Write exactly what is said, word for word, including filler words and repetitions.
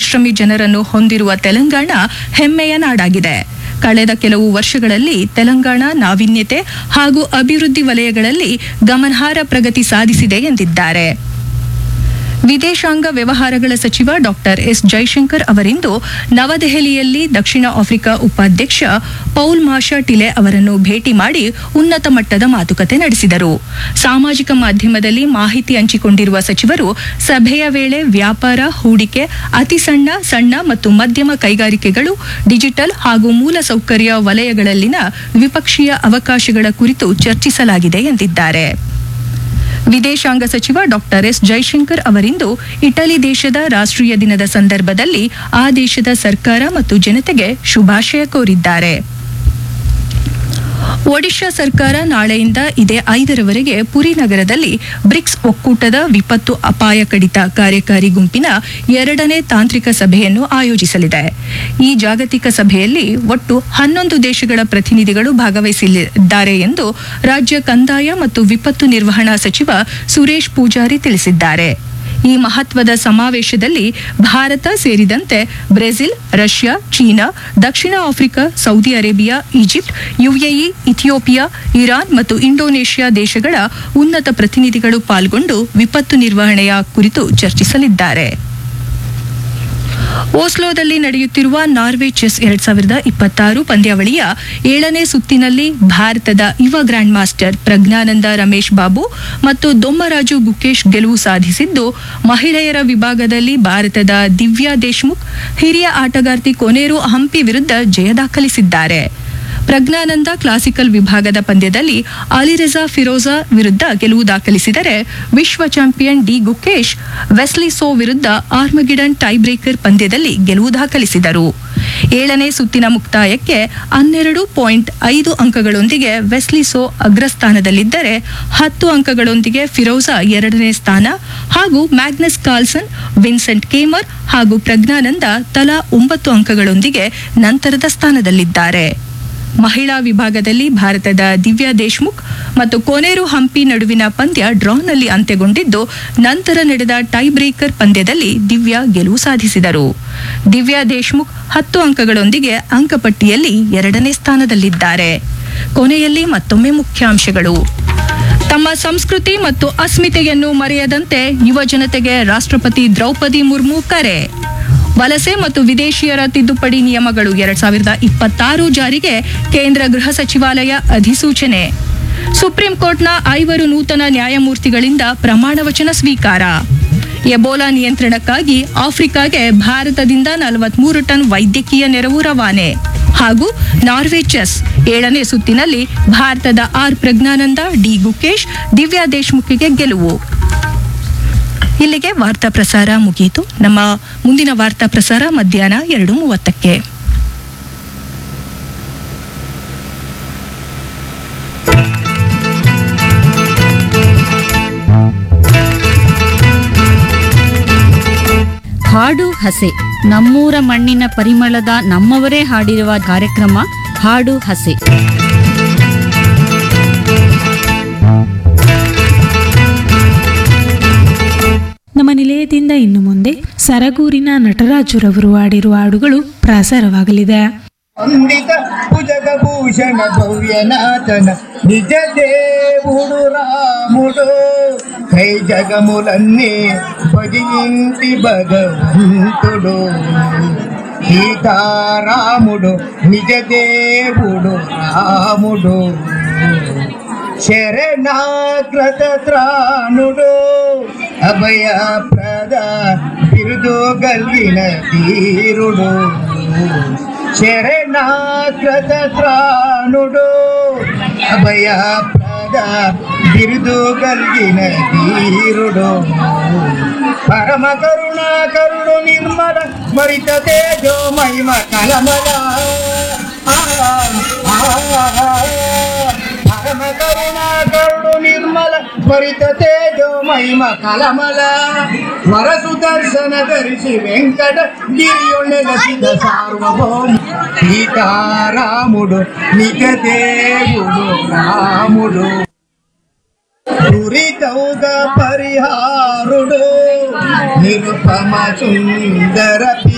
ಪರಿಶ್ರಮಿ ಜನರನ್ನು ಹೊಂದಿರುವ ತೆಲಂಗಾಣ ಹೆಮ್ಮೆಯ ನಾಡಾಗಿದೆ. ಕಳೆದ ಕೆಲವು ವರ್ಷಗಳಲ್ಲಿ ತೆಲಂಗಾಣ ನಾವೀನ್ಯತೆ ಹಾಗೂ ಅಭಿವೃದ್ಧಿ ವಲಯಗಳಲ್ಲಿ ಗಮನಾರ್ಹ ಪ್ರಗತಿ ಸಾಧಿಸಿದೆ ಎಂದಿದ್ದಾರೆ. ವಿದೇಶಾಂಗ ವ್ಯವಹಾರಗಳ ಸಚಿವ ಡಾಕ್ಟರ್ ಎಸ್ ಜೈಶಂಕರ್ ಅವರಿಂದು ನವದೆಹಲಿಯಲ್ಲಿ ದಕ್ಷಿಣ ಆಫ್ರಿಕಾ ಉಪಾಧ್ಯಕ್ಷ ಪೌಲ್ ಮಾಷಾ ಟಿಲೆ ಅವರನ್ನು ಭೇಟಿ ಮಾಡಿ ಉನ್ನತ ಮಟ್ಟದ ಮಾತುಕತೆ ನಡೆಸಿದರು. ಸಾಮಾಜಿಕ ಮಾಧ್ಯಮದಲ್ಲಿ ಮಾಹಿತಿ ಹಂಚಿಕೊಂಡಿರುವ ಸಚಿವರು ಸಭೆಯ ವೇಳೆ ವ್ಯಾಪಾರ, ಹೂಡಿಕೆ, ಅತಿ ಸಣ್ಣ, ಸಣ್ಣ ಮತ್ತು ಮಧ್ಯಮ ಕೈಗಾರಿಕೆಗಳು, ಡಿಜಿಟಲ್ ಹಾಗೂ ಮೂಲಸೌಕರ್ಯ ವಲಯಗಳಲ್ಲಿನ ದ್ವಿಪಕ್ಷೀಯ ಅವಕಾಶಗಳ ಕುರಿತು ಚರ್ಚಿಸಲಾಗಿದೆ ಎಂದಿದ್ದಾರೆ. ವಿದೇಶಾಂಗ ಸಚಿವ ಡಾಕ್ಟರ್ ಎಸ್ ಜೈಶಂಕರ್ ಅವರಿಂದು ಇಟಲಿ ದೇಶದ ರಾಷ್ಟ್ರೀಯ ದಿನದ ಸಂದರ್ಭದಲ್ಲಿ ಆ ದೇಶದ ಸರ್ಕಾರ ಮತ್ತು ಜನತೆಗೆ ಶುಭಾಶಯ ಕೋರಿದ್ದಾರೆ. ಒಡಿಶಾ ಸರ್ಕಾರ ನಾಳೆಯಿಂದ ಇದೇ ಐದರವರೆಗೆ ಪುರಿ ನಗರದಲ್ಲಿ ಬ್ರಿಕ್ಸ್ ಒಕ್ಕೂಟದ ವಿಪತ್ತು ಅಪಾಯ ಕಡಿತ ಕಾರ್ಯಕಾರಿ ಗುಂಪಿನ ಎರಡನೇ ತಾಂತ್ರಿಕ ಸಭೆಯನ್ನು ಆಯೋಜಿಸಲಿದೆ. ಈ ಜಾಗತಿಕ ಸಭೆಯಲ್ಲಿ ಒಟ್ಟು ಹನ್ನೊಂದು ದೇಶಗಳ ಪ್ರತಿನಿಧಿಗಳು ಭಾಗವಹಿಸಲಿದ್ದಾರೆ ಎಂದು ರಾಜ್ಯ ಕಂದಾಯ ಮತ್ತು ವಿಪತ್ತು ನಿರ್ವಹಣಾ ಸಚಿವ ಸುರೇಶ್ ಪೂಜಾರಿ ತಿಳಿಸಿದ್ದಾರೆ. ಈ ಮಹತ್ವದ ಸಮಾವೇಶದಲ್ಲಿ ಭಾರತ ಸೇರಿದಂತೆ ಬ್ರೆಜಿಲ್, ರಷ್ಯಾ, ಚೀನಾ, ದಕ್ಷಿಣ Africa, Saudi Arabia, Egypt, UAE, Ethiopia, Iran ಮತ್ತು ಇಂಡೋನೇಷ್ಯಾ ದೇಶಗಳ ಉನ್ನತ ಪ್ರತಿನಿಧಿಗಳು ಪಾಲ್ಗೊಂಡು ವಿಪತ್ತು ನಿರ್ವಹಣೆಯ ಕುರಿತು ಚರ್ಚಿಸಲಿದ್ದಾರೆ. ಓಸ್ಲೋದಲ್ಲಿ ನಡೆಯುತ್ತಿರುವ ನಾರ್ವೆ ಚೆಸ್ ಎರಡ್ ಸಾವಿರದ ಇಪ್ಪತ್ತಾರು ಪಂದ್ಯಾವಳಿಯ ಏಳನೇ ಸುತ್ತಿನಲ್ಲಿ ಭಾರತದ ಯುವ ಗ್ರ್ಯಾಂಡ್ ಮಾಸ್ಟರ್ ಪ್ರಜ್ಞಾನಂದ ರಮೇಶ್ ಬಾಬು ಮತ್ತು ದೊಮ್ಮರಾಜು ಗುಕೇಶ್ ಗೆಲುವು ಸಾಧಿಸಿದ್ದು, ಮಹಿಳೆಯರ ವಿಭಾಗದಲ್ಲಿ ಭಾರತದ ದಿವ್ಯಾ ದೇಶ್ಮುಖ್ ಹಿರಿಯ ಆಟಗಾರ್ತಿ ಕೊನೇರು ಹಂಪಿ ವಿರುದ್ಧ ಜಯ ದಾಖಲಿಸಿದ್ದಾರೆ. ಪ್ರಜ್ಞಾನಂದ ಕ್ಲಾಸಿಕಲ್ ವಿಭಾಗದ ಪಂದ್ಯದಲ್ಲಿ ಅಲಿರೆಜಾ ಫಿರೋಜಾ ವಿರುದ್ಧ ಗೆಲುವು ದಾಖಲಿಸಿದರೆ, ವಿಶ್ವ champion D Gukesh Wesley so ವಿರುದ್ಧ ಆರ್ಮಗಿಡನ್ ಟೈ ಬ್ರೇಕರ್ ಪಂದ್ಯದಲ್ಲಿ ಗೆಲುವು ದಾಖಲಿಸಿದರು. ಏಳನೇ ಸುತ್ತಿನ ಮುಕ್ತಾಯಕ್ಕೆ ಹನ್ನೆರಡು ಪಾಯಿಂಟ್ ಐದು ಅಂಕಗಳೊಂದಿಗೆ ವೆಸ್ಲಿ ಸೋ ಅಗ್ರಸ್ಥಾನದಲ್ಲಿದ್ದರೆ, ಹತ್ತು ಅಂಕಗಳೊಂದಿಗೆ ಫಿರೋಜಾ ಎರಡನೇ ಸ್ಥಾನ ಹಾಗೂ ಮ್ಯಾಗ್ನಸ್ ಕಾರ್ಲ್ಸನ್, ವಿನ್ಸೆಂಟ್ ಕೇಮರ್ ಹಾಗೂ ಪ್ರಜ್ಞಾನಂದ ತಲಾ ಒಂಬತ್ತು ಅಂಕಗಳೊಂದಿಗೆ ನಂತರದ ಸ್ಥಾನದಲ್ಲಿದ್ದಾರೆ. ಮಹಿಳಾ ವಿಭಾಗದಲ್ಲಿ ಭಾರತದ ದಿವ್ಯಾ ದೇಶ್ಮುಖ್ ಮತ್ತು ಕೊನೇರು ಹಂಪಿ ನಡುವಿನ ಪಂದ್ಯ ಡ್ರಾನಲ್ಲಿ ಅಂತ್ಯಗೊಂಡಿದ್ದು, ನಂತರ ನಡೆದ ಟೈ ಬ್ರೇಕರ್ ಪಂದ್ಯದಲ್ಲಿ ದಿವ್ಯಾ ಗೆಲುವು ಸಾಧಿಸಿದರು. ದಿವ್ಯಾ ದೇಶ್ಮುಖ್ ಹತ್ತು ಅಂಕಗಳೊಂದಿಗೆ ಅಂಕಪಟ್ಟಿಯಲ್ಲಿ ಎರಡನೇ ಸ್ಥಾನದಲ್ಲಿದ್ದಾರೆ. ಕೊನೆಯಲ್ಲಿ ಮತ್ತೊಮ್ಮೆ ಮುಖ್ಯಾಂಶಗಳು. ತಮ್ಮ ಸಂಸ್ಕೃತಿ ಮತ್ತು ಅಸ್ಮಿತೆಯನ್ನು ಮರೆಯದಂತೆ ಯುವ ಜನತೆಗೆ ರಾಷ್ಟ್ರಪತಿ ದ್ರೌಪದಿ ಮುರ್ಮು ಕರೆ. ವಲಸೆ ಮತ್ತು ವಿದೇಶಿಯರ ತಿದ್ದುಪಡಿ ನಿಯಮಗಳು ಎರಡ್ ಸಾವಿರದ ಇಪ್ಪತ್ತಾರು ಜಾರಿಗೆ ಕೇಂದ್ರ ಗೃಹ ಸಚಿವಾಲಯ ಅಧಿಸೂಚನೆ. ಸುಪ್ರೀಂ ಕೋರ್ಟ್ನ ಐವರು ನೂತನ ನ್ಯಾಯಮೂರ್ತಿಗಳಿಂದ ಪ್ರಮಾಣ ವಚನ ಸ್ವೀಕಾರ. ಎಬೋಲಾ ನಿಯಂತ್ರಣಕ್ಕಾಗಿ ಆಫ್ರಿಕಾಗೆ ಭಾರತದಿಂದ ನಲವತ್ಮೂರು ಟನ್ ವೈದ್ಯಕೀಯ ನೆರವು ರವಾನೆ. ಹಾಗೂ ನಾರ್ವೆ ಚೆಸ್ ಏಳನೇ ಸುತ್ತಿನಲ್ಲಿ ಭಾರತದ ಆರ್ ಪ್ರಜ್ಞಾನಂದ, ಡಿ ಗುಕೇಶ್, ದಿವ್ಯಾ ದೇಶ್ಮುಖ್ಗೆ ಗೆಲುವು. ಇಲ್ಲಿಗೆ ವಾರ್ತಾ ಪ್ರಸಾರ ಮುಗಿಯಿತು. ನಮ್ಮ ಮುಂದಿನ ವಾರ್ತಾ ಪ್ರಸಾರ ಮಧ್ಯಾಹ್ನ ಎರಡು ಮೂವತ್ತಕ್ಕೆ. ಹಾಡು ಹಸೆ, ನಮ್ಮೂರ ಮಣ್ಣಿನ ಪರಿಮಳದ ನಮ್ಮವರೇ ಹಾಡಿರುವ ಕಾರ್ಯಕ್ರಮ ಹಾಡು ಹಸೆ. ನಮ್ಮ ನಿಲಯದಿಂದ ಇನ್ನು ಮುಂದೆ ಸರಗೂರಿನ ನಟರಾಜುರವರು ಹಾಡಿರುವ ಹಾಡುಗಳು ಪ್ರಸಾರವಾಗಲಿದೆ. ಅಮೃತ ಭುಜಗಭೂಷಣ ಭವ್ಯನಾಥನ ನಿಜ దేవుడు రాముడు కై జగములన్నీ భజించి భగవంతుడు సీతారాముడు నిజ దేవుడు రాముడు శరణాగ్రత త్రాణుడు అభయ ప్రద బిరుదు గల్గిన ధీరుడు శరణాగ్రత త్రాణుడు అభయ ప్రద బిరుదు గల్గిన ధీరుడు పరమ కరుణాకరుడు నిర్మల స్మరిత తేజో మహిమ కలమల పరమ కరుణాకరుడు నిర్మల స్మరిత తేజో మహిమ కలమల వరసు దర్శన దర్శి వెంకట గిరియుణ్ణెలసిద సార్వభౌమ సీతారాముడు నిజ దేవుడు రాముడు దురితౌగ పరిహారుడు నిరుపమ సుందర